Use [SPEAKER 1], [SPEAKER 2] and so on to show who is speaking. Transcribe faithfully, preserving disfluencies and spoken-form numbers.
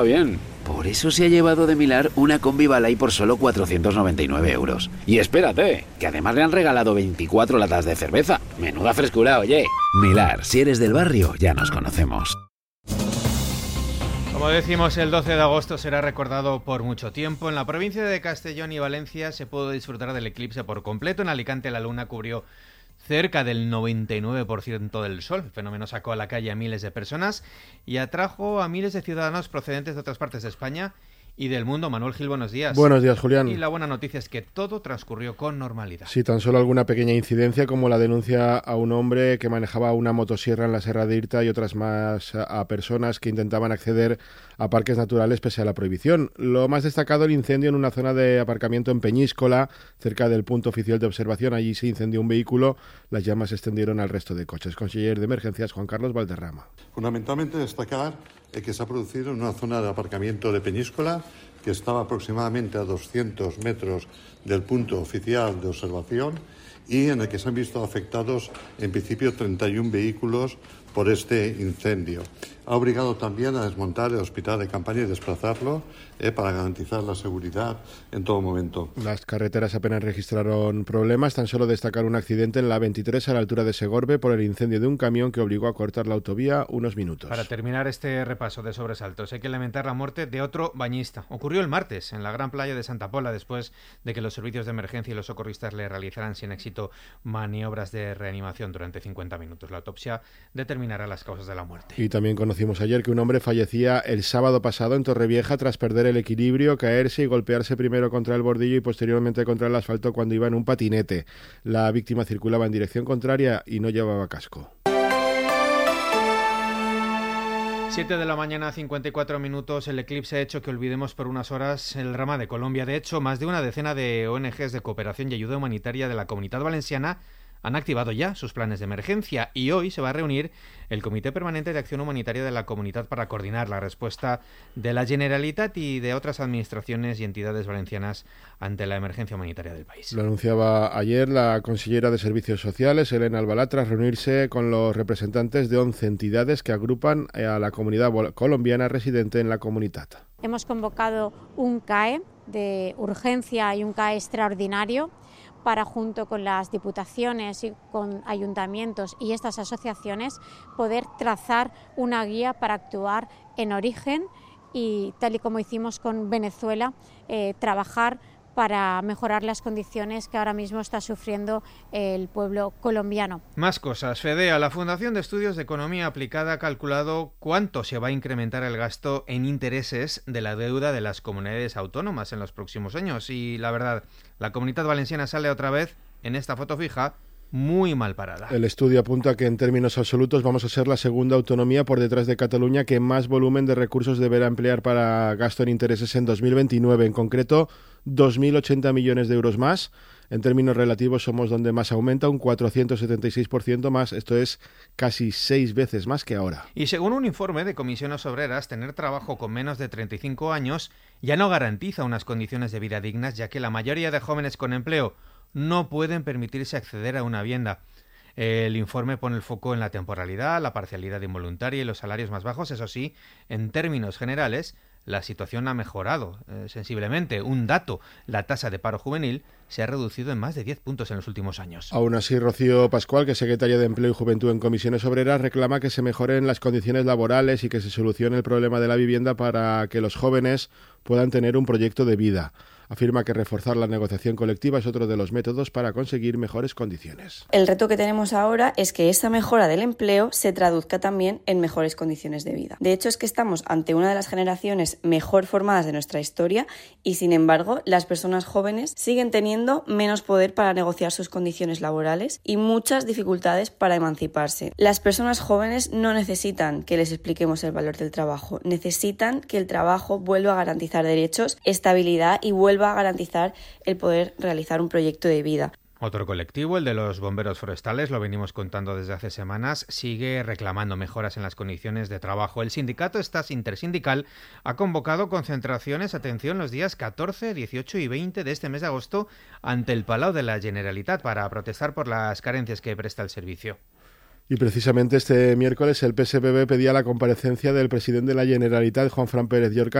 [SPEAKER 1] Bien, por eso se ha llevado de Milar una combi Balay por solo cuatrocientos noventa y nueve euros. Y espérate, que además le han regalado veinticuatro latas de cerveza. Menuda frescura, oye. Milar, si eres del barrio, ya nos conocemos.
[SPEAKER 2] Como decimos, el doce de agosto será recordado por mucho tiempo. En la provincia de Castellón y Valencia se pudo disfrutar del eclipse por completo. En Alicante la luna cubrió cerca del noventa y nueve por ciento del sol. El fenómeno sacó a la calle a miles de personas y atrajo a miles de ciudadanos procedentes de otras partes de España y del mundo. Manuel Gil, buenos días.
[SPEAKER 3] Buenos días, Julián.
[SPEAKER 2] Y la buena noticia es que todo transcurrió con normalidad.
[SPEAKER 3] Sí, tan solo alguna pequeña incidencia como la denuncia a un hombre que manejaba una motosierra en la Serra de Irta y otras más a personas que intentaban acceder a parques naturales pese a la prohibición. Lo más destacado, el incendio en una zona de aparcamiento en Peñíscola, cerca del punto oficial de observación. Allí se incendió un vehículo, las llamas se extendieron al resto de coches. Conseller de Emergencias, Juan Carlos Valderrama.
[SPEAKER 4] Fundamentalmente destacar eh, que se ha producido en una zona de aparcamiento de Peñíscola que estaba aproximadamente a doscientos metros del punto oficial de observación y en el que se han visto afectados en principio treinta y un vehículos por este incendio. Ha obligado también a desmontar el hospital de campaña y desplazarlo eh, para garantizar la seguridad en todo momento.
[SPEAKER 3] Las carreteras apenas registraron problemas, tan solo destacar un accidente en la veintitrés a la altura de Segorbe por el incendio de un camión que obligó a cortar la autovía unos minutos.
[SPEAKER 2] Para terminar este repaso de sobresaltos, hay que lamentar la muerte de otro bañista. Ocurrió el martes en la gran playa de Santa Pola después de que los servicios de emergencia y los socorristas le realizaran sin éxito maniobras de reanimación durante cincuenta minutos. La autopsia determinará las causas de la muerte.
[SPEAKER 3] Y también conocimos ayer que un hombre fallecía el sábado pasado en Torrevieja tras perder el equilibrio, caerse y golpearse primero contra el bordillo y posteriormente contra el asfalto cuando iba en un patinete. La víctima circulaba en dirección contraria y no llevaba casco.
[SPEAKER 2] siete de la mañana, cincuenta y cuatro minutos. El eclipse ha hecho que olvidemos por unas horas el drama de Colombia. De hecho, más de una decena de O N Ges de cooperación y ayuda humanitaria de la Comunitat Valenciana han activado ya sus planes de emergencia y hoy se va a reunir el Comité Permanente de Acción Humanitaria de la Comunitat para coordinar la respuesta de la Generalitat y de otras administraciones y entidades valencianas ante la emergencia humanitaria del país.
[SPEAKER 3] Lo anunciaba ayer la consellera de Servicios Sociales, Elena Albalá, tras reunirse con los representantes de once entidades que agrupan a la comunidad colombiana residente en la Comunitat.
[SPEAKER 5] Hemos convocado un C A E de urgencia y un C A E extraordinario para, junto con las diputaciones y con ayuntamientos y estas asociaciones, poder trazar una guía para actuar en origen y, tal y como hicimos con Venezuela, eh, trabajar para mejorar las condiciones que ahora mismo está sufriendo el pueblo colombiano.
[SPEAKER 2] Más cosas. FEDEA, la Fundación de Estudios de Economía Aplicada, ha calculado cuánto se va a incrementar el gasto en intereses de la deuda de las comunidades autónomas en los próximos años. Y la verdad, la Comunitat Valenciana sale otra vez en esta foto fija muy mal parada.
[SPEAKER 3] El estudio apunta que en términos absolutos vamos a ser la segunda autonomía por detrás de Cataluña que más volumen de recursos deberá emplear para gasto en intereses en dos mil veintinueve. En concreto, dos mil ochenta millones de euros más. En términos relativos somos donde más aumenta, un cuatrocientos setenta y seis por ciento más. Esto es casi seis veces más que ahora.
[SPEAKER 2] Y según un informe de Comisiones Obreras, tener trabajo con menos de treinta y cinco años ya no garantiza unas condiciones de vida dignas, ya que la mayoría de jóvenes con empleo no pueden permitirse acceder a una vivienda. El informe pone el foco en la temporalidad, la parcialidad involuntaria y los salarios más bajos. Eso sí, en términos generales, la situación ha mejorado eh, sensiblemente. Un dato, la tasa de paro juvenil se ha reducido en más de diez puntos en los últimos años.
[SPEAKER 3] Aún así, Rocío Pascual, que es secretaria de Empleo y Juventud en Comisiones Obreras, reclama que se mejoren las condiciones laborales y que se solucione el problema de la vivienda para que los jóvenes puedan tener un proyecto de vida. Afirma que reforzar la negociación colectiva es otro de los métodos para conseguir mejores condiciones.
[SPEAKER 6] El reto que tenemos ahora es que esa mejora del empleo se traduzca también en mejores condiciones de vida. De hecho, es que estamos ante una de las generaciones mejor formadas de nuestra historia y, sin embargo, las personas jóvenes siguen teniendo menos poder para negociar sus condiciones laborales y muchas dificultades para emanciparse. Las personas jóvenes no necesitan que les expliquemos el valor del trabajo, necesitan que el trabajo vuelva a garantizar derechos, estabilidad y vuelva a garantizar el poder realizar un proyecto de vida.
[SPEAKER 2] Otro colectivo, el de los bomberos forestales, lo venimos contando desde hace semanas, sigue reclamando mejoras en las condiciones de trabajo. El sindicato Estás Intersindical ha convocado concentraciones, atención, los días catorce, dieciocho y veinte de este mes de agosto ante el Palau de la Generalitat para protestar por las carencias que presta el servicio.
[SPEAKER 3] Y precisamente este miércoles el P S P B pedía la comparecencia del presidente de la Generalitat, Juan Fran Pérez Llorca,